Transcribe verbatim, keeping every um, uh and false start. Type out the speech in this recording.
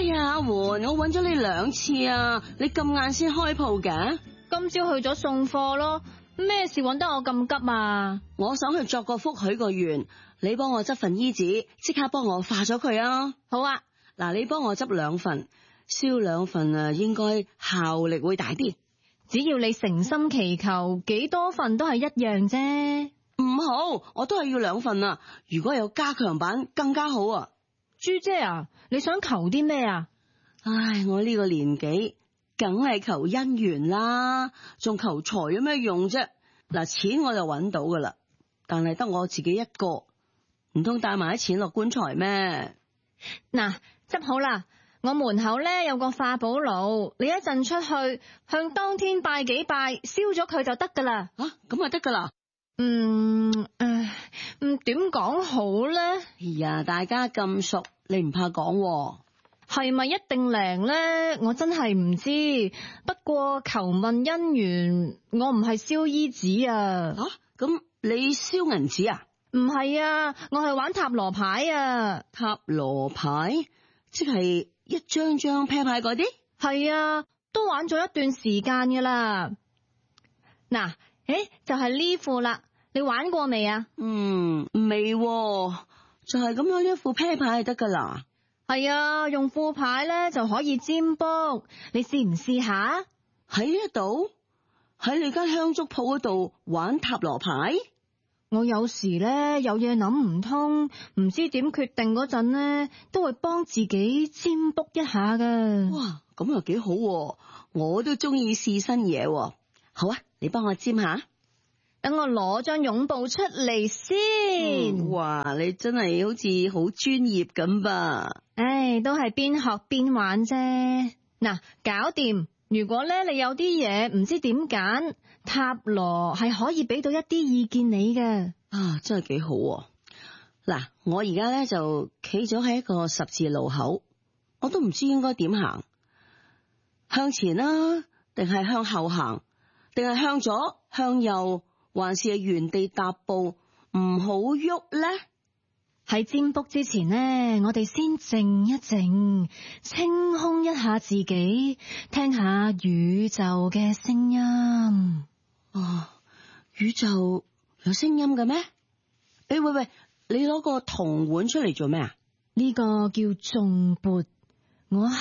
呀，阿媛，我揾咗你兩次啊，你咁晏先開鋪嘅？ 今朝去咗送貨咯，咩事揾得我咁急啊？ 我想去作個福許個願，你幫我執份衣紙，即刻幫我化咗佢啊！ 好啊， 嗱，你幫我執兩份，燒兩份啊，應該效力會大啲。 只要你誠心祈求，幾多份都係一樣啫。 唔好，我都係要兩份啊！如果有加強版更加好啊！ 朱姐啊，你想求啲咩啊？ 唉，我呢個年紀，梗係求姻緣啦，仲求財有咩用啫？嗱，錢我就揾到噶啦，但係得我自己一個，唔通帶埋啲錢落棺材咩？ 嗱，執好啦，我門口咧有個化寶爐，你一陣出去向當天拜幾拜，燒咗佢就得噶啦。 啊，咁就得噶啦。 嗯，唉，嗯，點講好咧？ 哎呀，大家咁熟，你唔怕講？ 係咪一定靈咧？我真係唔知。不過求問姻緣，我唔係燒衣紙啊。 啊，咁你燒銀紙啊？ 唔係啊，我係玩塔羅牌啊。 塔羅牌，即係一張張啤牌嗰啲？ 係啊，都玩咗一段時間噶啦。嗱，誒，就係呢副啦。你玩過未啊？ 嗯，未喎，就係咁樣一副啤牌就得噶啦。 係啊，用副牌咧就可以占卜，你試唔試下？ 喺呢度，喺你間香燭鋪嗰度玩塔羅牌？ 我有時咧有嘢諗唔通，唔知點決定嗰陣咧，都會幫自己占卜一下噶。 哇，咁又幾好喎，我都中意試新嘢喎。好啊，你幫我占下。 等我攞張絨布出嚟先。 嗯。哇，你真係好似好專業咁吧？ 唉，都係邊學邊玩啫。嗱，搞掂。如果咧你有啲嘢唔知點揀，塔羅係可以俾到一啲意見你嘅。 啊，真係幾好喎。嗱，我而家咧就企咗喺一個十字路口，我都唔知應該點行，向前啦，定係向後行，定係向左向右，還是係原地踏步唔好喐咧？ 喺占卜之前呢，我哋先靜一靜，清空一下自己，聽下宇宙嘅聲音。 哦，宇宙有聲音嘅咩？誒，喂喂，你攞個銅碗出嚟做咩啊？ 呢個叫頌缽，我